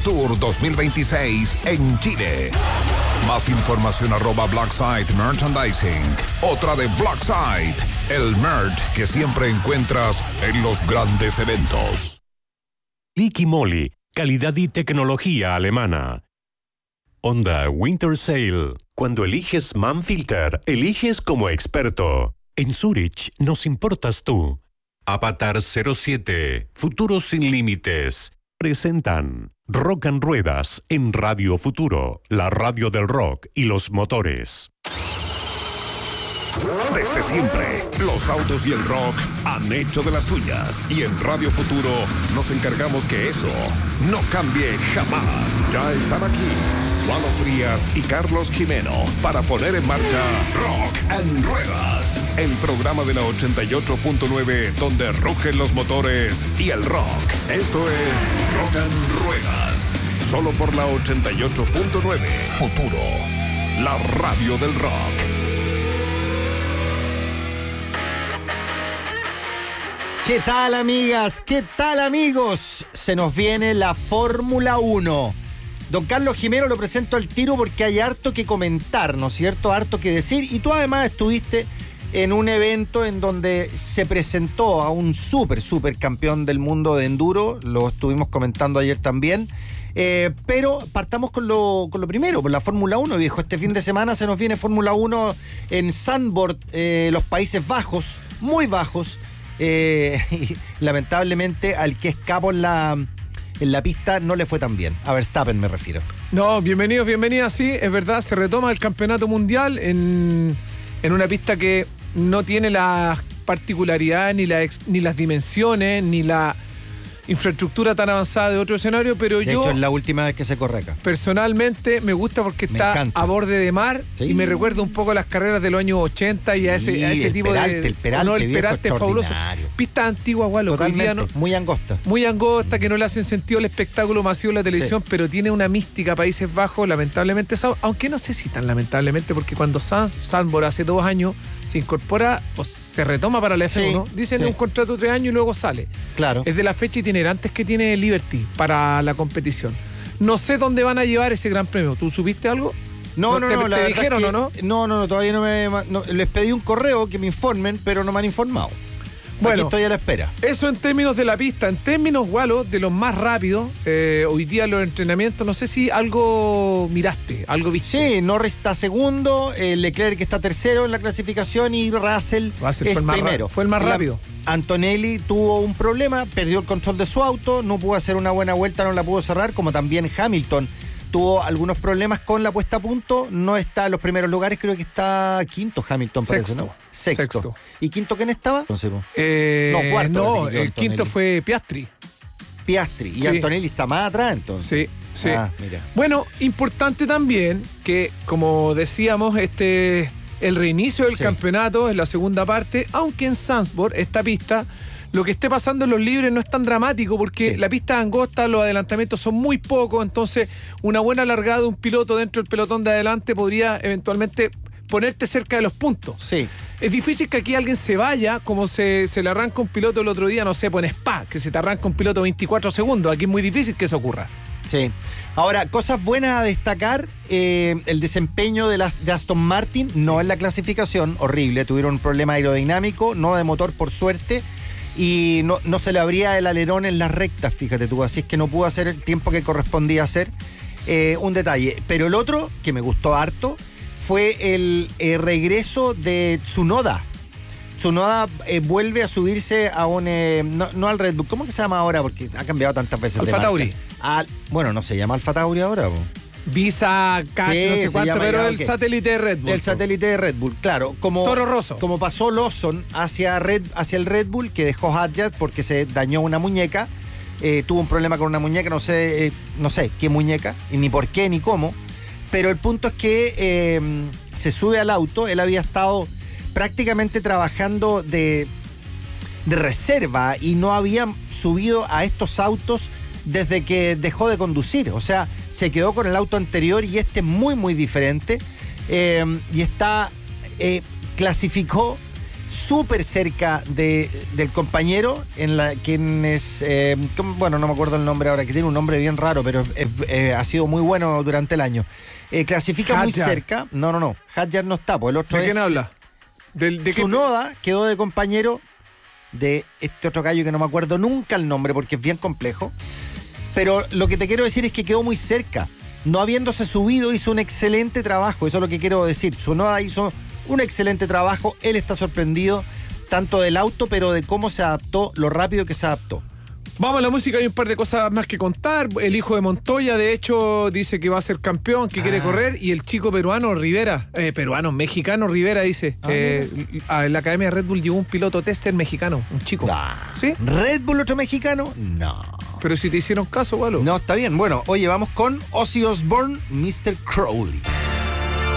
Tour 2026 en Chile. Más información @Blackside Merchandising. Otra de Blackside, el merch que siempre encuentras en los grandes eventos. Liqui Moly, calidad y tecnología alemana. Honda Winter Sale. Cuando eliges Manfilter, eliges como experto. En Zurich nos importas tú. Avatar 07, Futuro sin límites. Presentan Rock and Ruedas en Radio Futuro, la radio del rock y los motores. Desde siempre, los autos y el rock han hecho de las suyas. Y en Radio Futuro nos encargamos que eso no cambie jamás. Ya están aquí Walo Frías y Carlos Jimeno para poner en marcha Rock and Ruedas, el programa de la 88.9 donde rugen los motores y el rock. Esto es Rock and Ruedas, solo por la 88.9 Futuro, la radio del rock. ¿Qué tal, amigas? ¿Qué tal, amigos? Se nos viene la Fórmula 1. Don Carlos Jimeno lo presento al tiro porque hay harto que comentar, ¿no es cierto? Harto que decir. Y tú además estuviste en un evento en donde se presentó a un súper campeón del mundo de enduro. Lo estuvimos comentando ayer también. Pero partamos con lo primero, por la Fórmula 1, viejo. Este fin de semana se nos viene Fórmula 1 en Zandvoort, los Países Bajos, muy bajos. Y lamentablemente al que es capo en la pista no le fue tan bien. A Verstappen me refiero. No, bienvenidas, sí, es verdad, se retoma el campeonato mundial en una pista que no tiene las particularidades, ni las dimensiones, ni la infraestructura tan avanzada de otro escenario, pero de hecho es la última vez que se corre acá. Personalmente me gusta porque está a borde de mar, sí. Y me recuerda un poco a las carreras de los años 80 y a ese tipo Peralte, el Peralte es fabuloso. Pista antigua, Walo, totalmente, muy angosta. Muy angosta, que no le hacen sentido el espectáculo masivo de la televisión, sí. Pero tiene una mística Países Bajos, lamentablemente, aunque no sé si tan lamentablemente, porque cuando Zandvoort hace 2 años se incorpora o se retoma para la F1, sí, dicen sí. Un contrato de 3 años y luego sale. Claro. Es de la fecha itinerantes que tiene Liberty para la competición. No sé dónde van a llevar ese gran premio. ¿Tú supiste algo? No, ¿Te dijeron o no? No, todavía les pedí un correo que me informen, pero no me han informado. Bueno, aquí estoy a la espera. Eso en términos de la pista. En términos, Walo, de los más rápidos, hoy día los entrenamientos, no sé si algo miraste, algo viste. Sí, Norris está segundo, Leclerc está tercero en la clasificación y Russell es primero. Fue el más rápido. Antonelli tuvo un problema, perdió el control de su auto, no pudo hacer una buena vuelta, no la pudo cerrar, como también Hamilton tuvo algunos problemas con la puesta a punto, no está en los primeros lugares, creo que está quinto Hamilton, parece, ¿no? Sexto. ¿Y quinto quién estaba? No, cuarto. No, el quinto fue Piastri. Y sí. Antonelli está más atrás, entonces. Sí. Mira. Bueno, importante también que, como decíamos, el reinicio del campeonato es la segunda parte, aunque en Zandvoort, esta pista, lo que esté pasando en los libres no es tan dramático porque la pista es angosta, los adelantamientos son muy pocos, entonces una buena largada de un piloto dentro del pelotón de adelante podría eventualmente ponerte cerca de los puntos. Sí. Es difícil que aquí alguien se vaya como se le arranca un piloto el otro día, no sé, en Spa, que se te arranca un piloto 24 segundos. Aquí es muy difícil que eso ocurra. Sí. Ahora, cosas buenas a destacar, el desempeño de Aston Martin, no en la clasificación, horrible, tuvieron un problema aerodinámico, no de motor por suerte, y no se le abría el alerón en las rectas, fíjate tú, así es que no pudo hacer el tiempo que correspondía hacer, un detalle. Pero el otro, que me gustó harto, fue el regreso de Tsunoda. Tsunoda vuelve a subirse a un... no al Red Bull, ¿cómo que se llama ahora? Porque ha cambiado tantas veces Alfa Tauri. Bueno, no se llama Alfa Tauri ahora, po. Visa, Cash, sí, no sé cuánto, pero el okay. Satélite de Red Bull. El satélite de Red Bull, claro. Como Toro Rosso. Como pasó Lawson hacia el Red Bull, que dejó Hadjar porque se dañó una muñeca. Tuvo un problema con una muñeca, no sé qué muñeca, y ni por qué, ni cómo. Pero el punto es que se sube al auto. Él había estado prácticamente trabajando de reserva y no había subido a estos autos desde que dejó de conducir. O sea, se quedó con el auto anterior y este es muy, muy diferente. Y clasificó súper cerca del compañero, quien es, bueno, no me acuerdo el nombre ahora, que tiene un nombre bien raro, pero ha sido muy bueno durante el año. Clasifica Hadjar. muy cerca. No. Hadjar no está, pues el otro ¿De quién habla? Tsunoda quedó de compañero de este otro gallo que no me acuerdo nunca el nombre porque es bien complejo. Pero lo que te quiero decir es que quedó muy cerca. No habiéndose subido, hizo un excelente trabajo. Eso es lo que quiero decir. Tsunoda hizo un excelente trabajo. Él está sorprendido tanto del auto, pero de cómo se adaptó, lo rápido que se adaptó. Vamos a la música, hay un par de cosas más que contar. El hijo de Montoya, de hecho, dice que va a ser campeón, que quiere correr. Y el chico peruano Rivera, mexicano Rivera, dice. A la Academia Red Bull llegó un piloto tester mexicano, un chico. ¿Sí? ¿Red Bull otro mexicano? No. Pero si te hicieron caso, Walo. No, está bien. Bueno, oye, vamos con Ozzy Osbourne, Mr. Crowley.